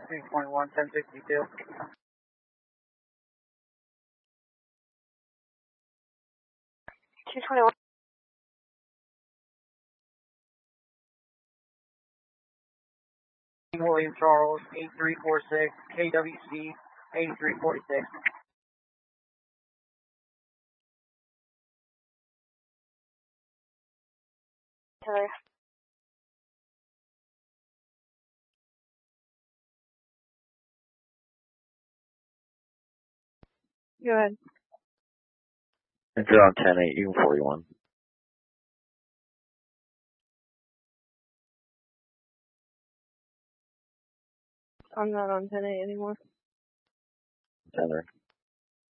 321, 1062. William Charles, 8346, KWC, 8346. Okay. Go ahead. If you're on 10-8, you can 41. I'm not on 10-8 anymore. 10